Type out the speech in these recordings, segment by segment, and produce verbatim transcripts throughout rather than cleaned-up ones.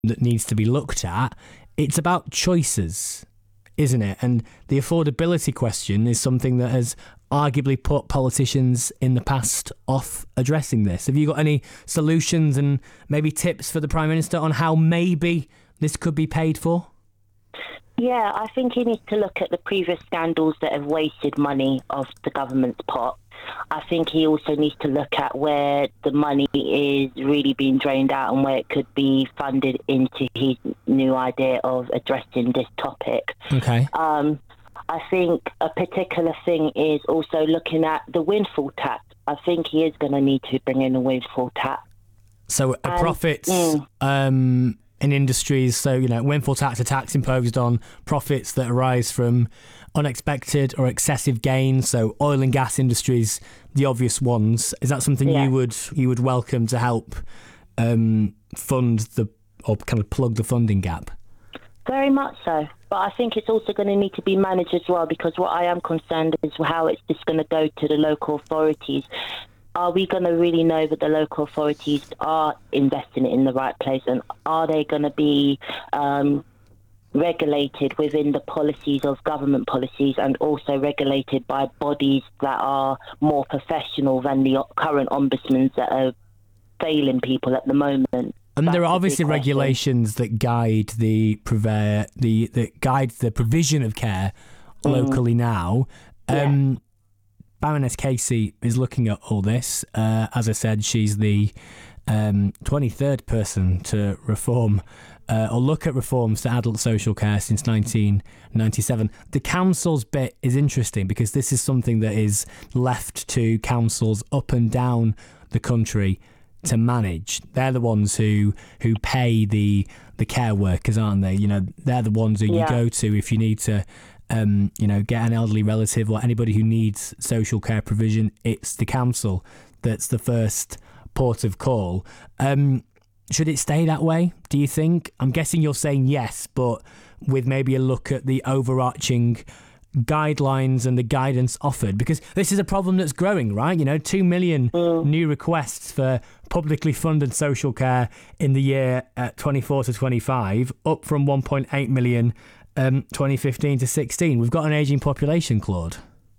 that needs to be looked at. It's about choices, isn't it? And the affordability question is something that has arguably put politicians in the past off addressing this. Have you got any solutions and maybe tips for the Prime Minister on how maybe this could be paid for? Yeah, I think he needs to look at the previous scandals that have wasted money of the government's pot. I think he also needs to look at where the money is really being drained out and where it could be funded into his new idea of addressing this topic. Okay. Um, I think a particular thing is also looking at the windfall tax. I think he is going to need to bring in a windfall tax. So a And, profits mm. um, in industries, so, you know, windfall tax, a tax imposed on profits that arise from unexpected or excessive gains. So oil and gas industries, the obvious ones. Is that something Yeah. you would you would welcome to help um, fund the, or kind of plug the funding gap? Very much so. But I think it's also going to need to be managed as well, because what I am concerned is how it's just going to go to the local authorities. Are we going to really know that the local authorities are investing it in the right place, and are they going to be um, regulated within the policies of government policies, and also regulated by bodies that are more professional than the current ombudsmen that are failing people at the moment? And That's there are the obviously big question. regulations that guide the prever- the that guide the provision of care locally now. Um, Yeah. Baroness Casey is looking at all this. Uh, as I said, she's the um, twenty-third person to reform uh, or look at reforms to adult social care since nineteen ninety-seven. The council's bit is interesting because this is something that is left to councils up and down the country to manage. They're the ones who who pay the the care workers, aren't they? You know, they're the ones who Yeah. you go to if you need to Um, you know, get an elderly relative or anybody who needs social care provision. It's the council that's the first port of call. Um, should it stay that way, do you think? I'm guessing you're saying yes, but with maybe a look at the overarching guidelines and the guidance offered, because this is a problem that's growing, right? You know, two million Mm. new requests for publicly funded social care in the year uh, twenty-four to twenty-five, up from one point eight million Um, twenty fifteen to sixteen. We've got an ageing population, Claude.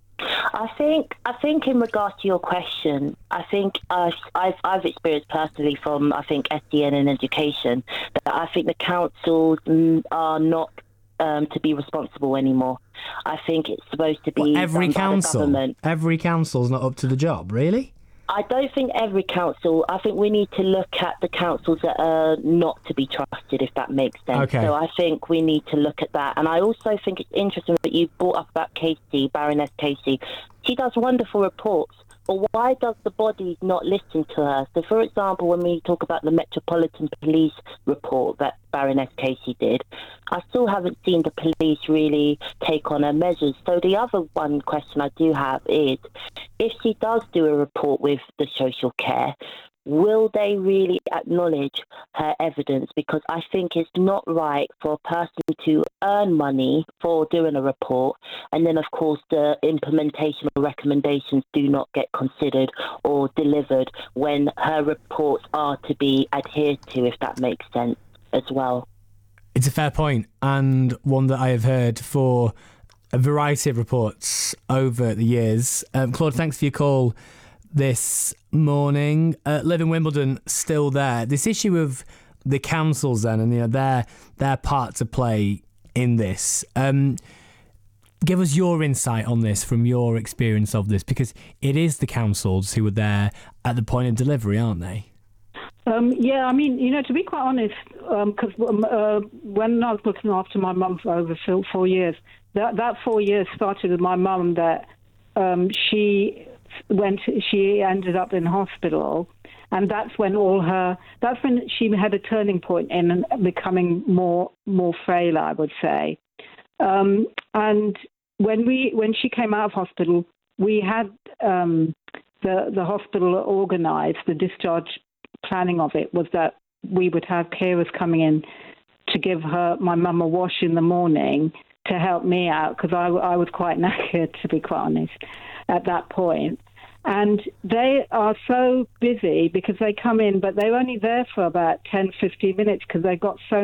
I think, I think in regards to your question, I think I've, I've, I've experienced personally from, I think, S D N and education, that I think the councils mm, are not um, to be responsible anymore. I think it's supposed to be What, every done by the council? government. Every council's not up to the job, really? I don't think every council. I think we need to look at the councils that are not to be trusted, if that makes sense. Okay. So I think we need to look at that. And I also think it's interesting that you brought up about Casey, Baroness Casey. She does wonderful reports, but why does the body not listen to her? So, for example, when we talk about the Metropolitan Police report that Baroness Casey did, I still haven't seen the police really take on her measures. So the other one question I do have is, if she does do a report with the social care, will they really acknowledge her evidence? Because I think it's not right for a person to earn money for doing a report, and then, of course, the implementation or recommendations do not get considered or delivered when her reports are to be adhered to, if that makes sense as well. It's a fair point, and one that I have heard for a variety of reports over the years. Um, Claude, thanks for your call this morning. Uh, Liv in Wimbledon, still there. This issue of the councils then, and you know their their part to play in this. Um, give us your insight on this from your experience of this, because it is the councils who are there at the point of delivery, aren't they? Um, yeah, I mean, you know, to be quite honest, because um, uh, when I was looking after my mum for over four years, that that four years started with my mum that um, she went, she ended up in hospital, and that's when all her, that's when she had a turning point in becoming more more frail, I would say. Um, and when we when she came out of hospital, we had um, the the hospital organised the discharge. Planning of it was that we would have carers coming in to give her, my mum, a wash in the morning to help me out, because I, I was quite knackered, to be quite honest, at that point. And they are so busy because they come in, but they're only there for about ten, fifteen minutes because they've got so